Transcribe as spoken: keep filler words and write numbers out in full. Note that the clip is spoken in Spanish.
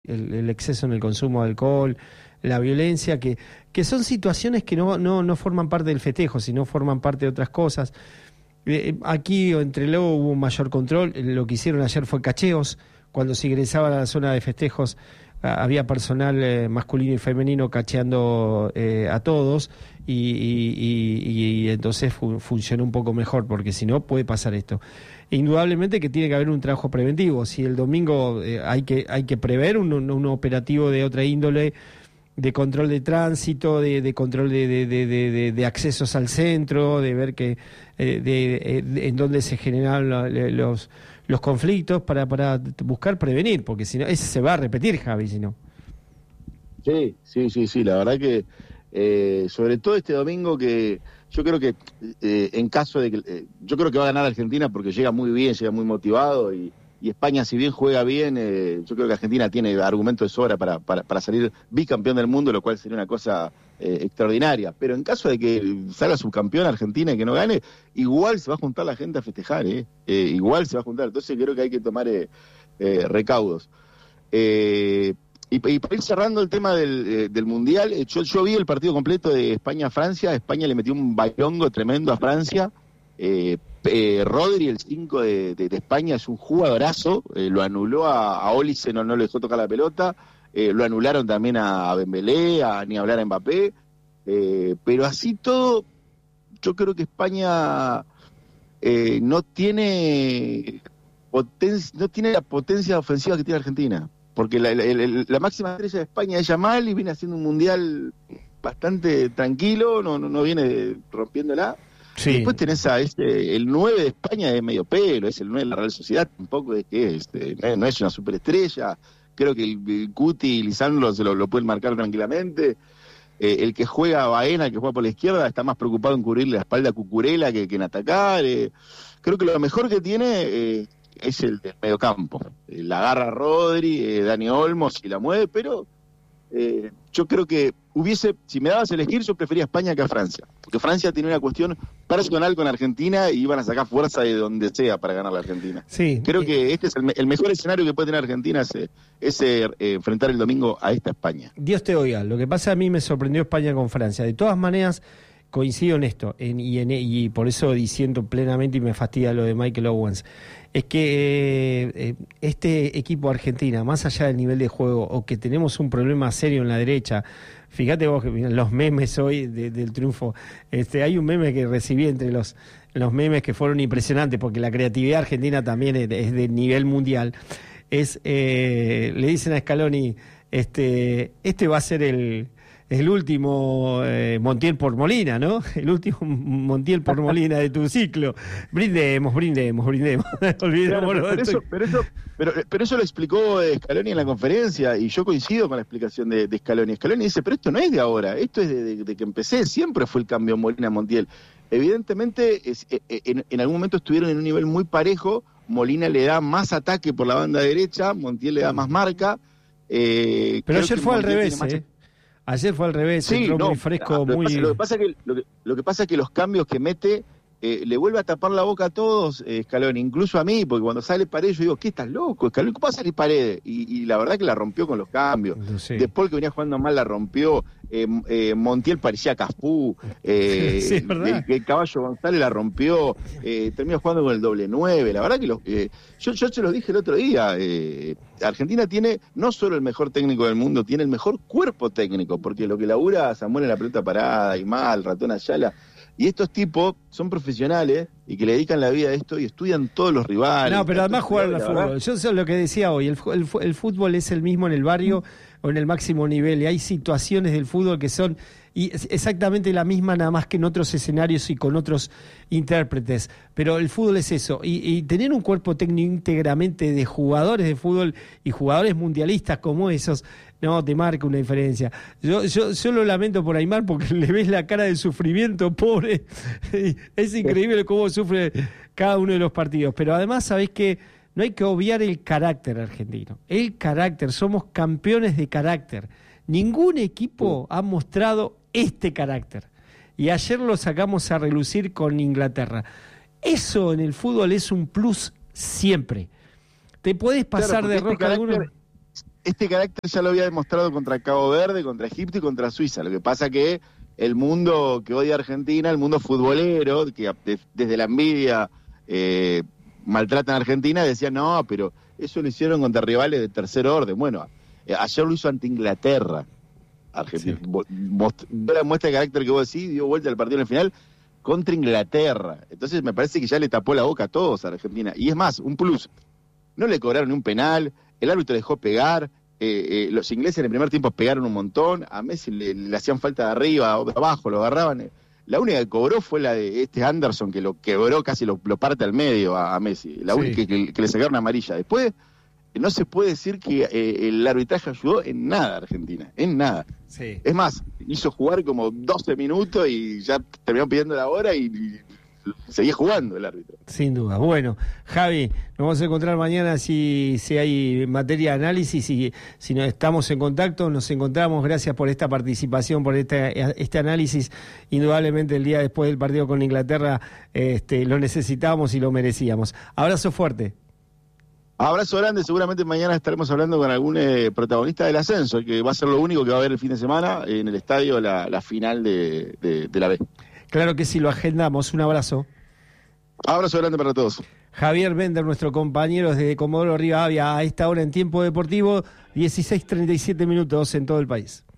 el, el exceso en el consumo de alcohol, la violencia, que, que son situaciones que no, no, no forman parte del festejo, sino forman parte de otras cosas. Eh, aquí entre luego hubo un mayor control. Lo que hicieron ayer fue cacheos. Cuando se ingresaba a la zona de festejos, a, había personal eh, masculino y femenino cacheando eh, a todos, y, y, y, y entonces fu- funcionó un poco mejor, porque si no puede pasar esto. Indudablemente que tiene que haber un trabajo preventivo. Si el domingo eh, hay que hay que prever un, un, un operativo de otra índole, de control de tránsito, de, de control de, de, de, de, de accesos al centro, de ver que eh, de, de, en dónde se generan los, los conflictos para, para buscar prevenir, porque si no, ese se va a repetir, Javi, si no. Sí, sí, sí, sí, la verdad que eh, sobre todo este domingo, que yo creo que eh, en caso de que eh, yo creo que va a ganar Argentina porque llega muy bien, llega muy motivado, y, y España, si bien juega bien, eh, yo creo que Argentina tiene argumentos de sobra para, para, para salir bicampeón del mundo, lo cual sería una cosa eh, extraordinaria. Pero en caso de que salga subcampeón Argentina y que no gane, igual se va a juntar la gente a festejar, eh, eh igual se va a juntar. Entonces creo que hay que tomar eh, eh, recaudos. Eh, Y, y para ir cerrando el tema del, eh, del Mundial, eh, yo, yo vi el partido completo de España-Francia. España le metió un bailongo tremendo a Francia. Eh, eh, Rodri, el cinco de, de, de España, es un jugadorazo. Eh, lo anuló a, a Olise, no, no le dejó tocar la pelota. Eh, lo anularon también a, a Dembélé, a, ni hablar a Mbappé. Eh, pero así todo, yo creo que España eh, no tiene poten- no tiene la potencia ofensiva que tiene Argentina. Porque la, la, la, la máxima estrella de España es Yamal, y viene haciendo un mundial bastante tranquilo, no, no, no viene rompiéndola. Sí. Después tenés a este, el nueve de España es medio pelo, es el nueve de la Real Sociedad, tampoco es que este, no, no es una superestrella. Creo que el, el Cuti y Lisandro se lo, lo pueden marcar tranquilamente. Eh, el que juega Baena, el que juega por la izquierda, está más preocupado en cubrirle la espalda a Cucurella que, que en atacar. Eh, creo que lo mejor que tiene eh, es el del mediocampo. Eh, la agarra Rodri, eh, Dani Olmos y la mueve, pero eh, yo creo que hubiese, si me dabas a elegir, yo prefería España que a Francia, porque Francia tiene una cuestión personal con Argentina y iban a sacar fuerza de donde sea para ganar la Argentina. Sí. Creo que este es el, el mejor escenario que puede tener Argentina, es, es eh, enfrentar el domingo a esta España. Dios te oiga. Lo que pasa, a mí me sorprendió España con Francia. De todas maneras, coincido en esto, en, y, en, y por eso diciendo plenamente, y me fastidia lo de Michael Owens, es que eh, este equipo Argentina, más allá del nivel de juego, o que tenemos un problema serio en la derecha, fíjate vos que los memes hoy de, del triunfo, este, hay un meme que recibí entre los, los memes que fueron impresionantes, porque la creatividad argentina también es de, es de nivel mundial. Es eh, le dicen a Scaloni, este, este va a ser el el último eh, Montiel por Molina, ¿no? El último Montiel por Molina de tu ciclo. Brindemos, brindemos, brindemos. Olvidémonos. Claro, pero, eso, pero, eso, pero, pero eso lo explicó Scaloni en la conferencia, y yo coincido con la explicación de, de Scaloni. Scaloni dice, pero esto no es de ahora, esto es de, de, de que empecé, siempre fue el cambio Molina-Montiel. Evidentemente, es, en, en algún momento estuvieron en un nivel muy parejo. Molina le da más ataque por la banda derecha, Montiel le da más marca. Eh, pero ayer fue al revés, más... ¿eh? Ayer fue al revés, sí, entró no, muy fresco, lo muy... Que pasa, lo, que pasa que, lo, que, lo que pasa es que los cambios que mete eh, le vuelve a tapar la boca a todos, eh, Scaloni, incluso a mí, porque cuando sale Paredes yo digo, ¿qué estás loco, Scaloni? ¿Cómo va a salir Paredes? Y, y la verdad que la rompió con los cambios. Sí. Después que venía jugando mal la rompió. Eh, eh, Montiel parecía Cafú, eh, sí, el, el Caballo González la rompió, eh, terminó jugando con el doble nueve. La verdad que los, eh, yo, yo se los dije el otro día, eh, Argentina tiene no solo el mejor técnico del mundo, tiene el mejor cuerpo técnico, porque lo que labura Samuel en la pelota parada, y mal, Ratón Ayala, y estos tipos son profesionales y que le dedican la vida a esto y estudian todos los rivales. No, pero además juegan al fútbol. Yo sé lo que decía hoy, el, el, el fútbol es el mismo en el barrio o en el máximo nivel, y hay situaciones del fútbol que son y exactamente la misma, nada más que en otros escenarios y con otros intérpretes, pero el fútbol es eso, y, y tener un cuerpo técnico íntegramente de jugadores de fútbol y jugadores mundialistas como esos, no, te marca una diferencia. Yo, yo, yo lo lamento por Aimar, porque le ves la cara de sufrimiento, pobre. Es increíble cómo sufre cada uno de los partidos. Pero además, sabés que no hay que obviar el carácter argentino. El carácter, somos campeones de carácter. Ningún equipo ha mostrado este carácter. Y ayer lo sacamos a relucir con Inglaterra. Eso en el fútbol es un plus siempre. Te podés pasar claro, de rosca este alguno. este carácter ya lo había demostrado contra Cabo Verde, contra Egipto y contra Suiza. Lo que pasa que el mundo que odia a Argentina, el mundo futbolero, que de, desde la envidia eh, maltratan a Argentina, decían, no, pero eso lo hicieron contra rivales de tercer orden. Bueno, eh, ayer lo hizo ante Inglaterra. Argentina. Sí. Most, la muestra de carácter que vos decís, dio vuelta al partido en el final contra Inglaterra. Entonces me parece que ya le tapó la boca a todos a Argentina. Y es más, un plus. No le cobraron ni un penal, el árbitro dejó pegar, eh, eh, los ingleses en el primer tiempo pegaron un montón, a Messi le, le hacían falta de arriba o de abajo, lo agarraban. La única que cobró fue la de este Anderson, que lo quebró, casi lo, lo parte al medio a, a Messi. La sí. única que, que le sacaron amarilla. Después, no se puede decir que eh, el arbitraje ayudó en nada a Argentina, en nada. Sí. Es más, hizo jugar como doce minutos y ya terminó pidiendo la hora y, y seguía jugando el árbitro. Sin duda. Bueno, Javi, nos vamos a encontrar mañana si, si hay materia de análisis y si no estamos en contacto, nos encontramos. Gracias por esta participación, por este, este análisis. Indudablemente el día después del partido con Inglaterra este, lo necesitábamos y lo merecíamos. Abrazo fuerte. Abrazo grande, seguramente mañana estaremos hablando con algún eh, protagonista del ascenso, que va a ser lo único que va a haber el fin de semana en el estadio, la, la final de, de, de la B. Claro que sí, lo agendamos. Un abrazo. Abrazo grande para todos. Javier Bender, nuestro compañero desde Comodoro Rivadavia, a esta hora en Tiempo Deportivo, dieciséis treinta y siete minutos en todo el país.